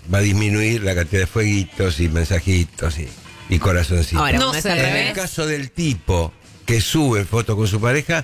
va a disminuir la cantidad de fueguitos y mensajitos y corazoncitos. Ahora, No sé, En el caso del tipo que sube fotos con su pareja,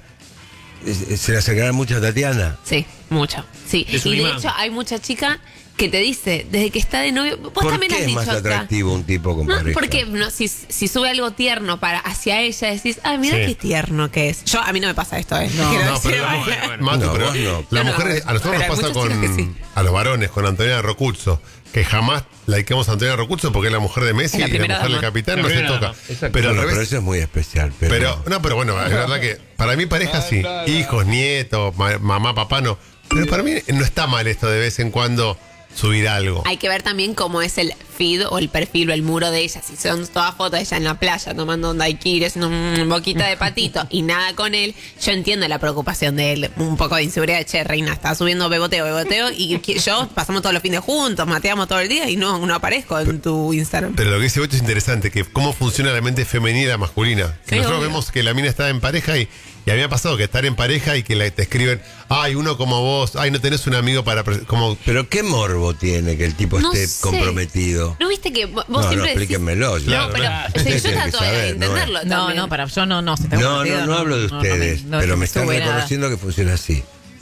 se le acercarán mucho a Tatiana. Sí, mucho. Sí. Es un Y de imán. hecho hay mucha chica que te dice, desde que está de novio, vos ¿Por también qué has es dicho más acá. atractivo un tipo con No, pareja? porque no, si sube algo tierno hacia ella, decís, ay, mira Sí. qué tierno que es. A mí no me pasa esto, No, Quiero No, pero decir, la mujer, bueno. Matu, No, pero vos no. la No, mujer, no. a nosotros Pero hay nos pasa muchas chicas que sí. a los varones, con Antonella Rocuzzo, que jamás likeamos a Antonella Rocuzzo porque es la mujer de Messi Es la y la primera mujer del dama. capitán La no se primera toca. dama, exacto. Pero al Bueno, pero revés. eso es muy especial. Pero Pero bueno, es verdad que para mí pareja sí, hijos, nietos, mamá, papá no. Pero para mí no está mal esto de vez en cuando subir algo. Hay que ver también cómo es el feed o el perfil o el muro de ella. Si son todas fotos de ella en la playa tomando un daiquiri, haciendo un boquita de patito y nada con él, yo entiendo la preocupación de él. Un poco de inseguridad de, che, reina, está subiendo beboteo y yo pasamos todos los fines juntos, mateamos todo el día y no aparezco en tu Instagram. Pero lo que dice Bocho es interesante, que cómo funciona la mente femenina y la masculina. Que Sí, nosotros obvio. vemos que la mina está en pareja y a mí me ha pasado que estar en pareja y que te escriben, ay, uno como vos, ay, no tenés un amigo para... como Pero qué morbo tiene que el tipo No esté sé. comprometido. ¿No viste que vos No, siempre decís- explíquenmelo. No, pero Ustedes yo tienen que trato de saber, no es- entenderlo No, también. no, para yo no. Si está No, comprometido, no hablo de ustedes, no pero me están sube nada. reconociendo que funciona así.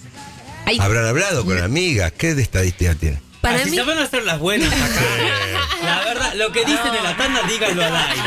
Hay- Habrán hablado con amigas. ¿Qué de estadística tiene? para si mí, se van a hacer las buenas acá. La verdad, lo que dicen en la tanda, díganlo al aire.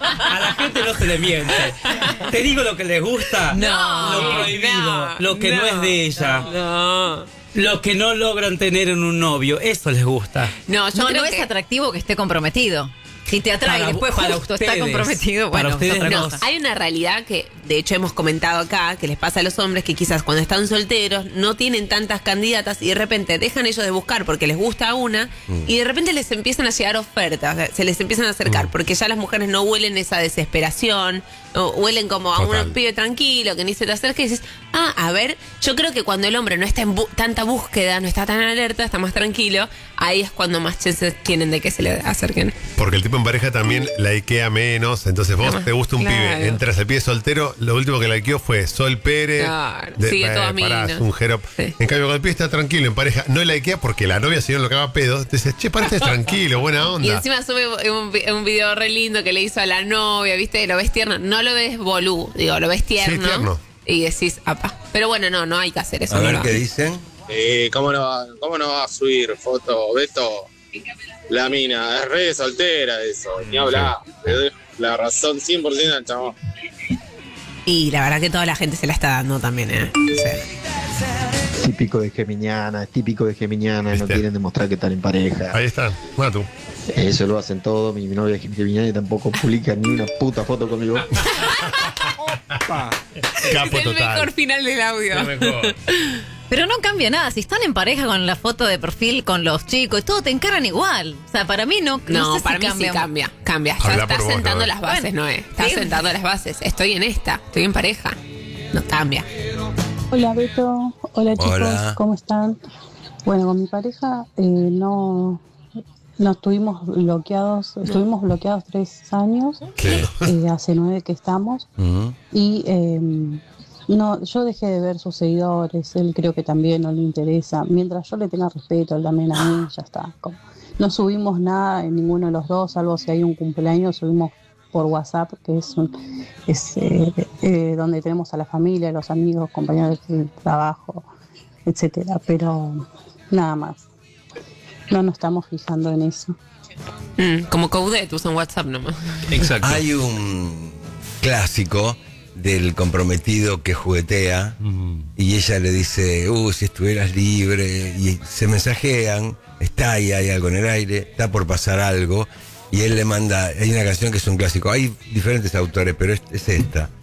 A la gente no se le miente. Te digo lo que les gusta. No, Lo prohibido. no, Lo que no es de ella. no. Lo que no logran tener en un novio. Eso les gusta. No, yo No, creo no que es atractivo que esté comprometido. Si te atrae y Para- después para justo está ustedes. comprometido, Para bueno, ustedes es otra no. cosa. hay una realidad que, de hecho, hemos comentado acá, que les pasa a los hombres que quizás cuando están solteros no tienen tantas candidatas y de repente dejan ellos de buscar porque les gusta una y de repente les empiezan a llegar ofertas, o sea, se les empiezan a acercar porque ya las mujeres no huelen esa desesperación, o huelen como a Total. un pibe tranquilo que ni se te acerca y dices, a ver, yo creo que cuando el hombre no está en tanta búsqueda, no está tan alerta, está más tranquilo, ahí es cuando más chances tienen de que se le acerquen. porque el tipo en pareja también likea menos, entonces vos Ah, te gusta un claro. pibe, entras al pibe soltero, lo último que likeó fue Sol Pérez, Claro, sigue todas pará, minas. es un jerop. Sí. En cambio, cuando el pibe está tranquilo en pareja, no likea porque la novia se lo caga pedo, te dices, che, parece tranquilo, buena onda. Y encima sube un video re lindo que le hizo a la novia, ¿viste? Lo ves tierno. No lo ves bolú, digo, lo ves tierno. Sí, tierno. Y decís, apa. Pero bueno, no hay que hacer eso. A no ver lo qué hagas. dicen. ¿Cómo no va a subir foto, Beto? La mina, es re soltera eso, ni hablar. Le doy la razón 100% al chabón. Y la verdad que toda la gente se la está dando también, ¿eh? O sea, Típico de Geminiana, no ¿Viste? quieren demostrar que están en pareja. Ahí está, Matu. Eso lo hacen todo, mi novia es Geminiana y tampoco publica ni una puta foto conmigo. Capo es el total. mejor final del audio. Pero no cambia nada. Si están en pareja con la foto de perfil con los chicos, todo te encaran igual. O sea, para mí no. No, sé si para mí sí cambia. Ya Habla estás por vos, sentando Noé. las bases, Bueno, Noé. Estás sí. sentando las bases. Estoy en esta, estoy en pareja. No cambia. Hola Beto, hola chicos, Hola. ¿cómo están? Bueno, con mi pareja no estuvimos bloqueados 3 años, hace 9 que estamos, Ujú. y no, yo dejé de ver sus seguidores, él creo que también no le interesa, mientras yo le tenga respeto, él también a mí, ya está. No subimos nada en ninguno de los dos, salvo si hay un cumpleaños, subimos por WhatsApp, que es donde tenemos a la familia, los amigos, compañeros del trabajo, etcétera, pero nada más. No nos estamos fijando en eso. Como Coudet, usan WhatsApp nomás. Exacto. Hay un clásico del comprometido que juguetea y ella le dice, si estuvieras libre, y se mensajean, está ahí, hay algo en el aire, está por pasar algo, y él le manda, hay una canción que es un clásico, hay diferentes autores, pero es esta.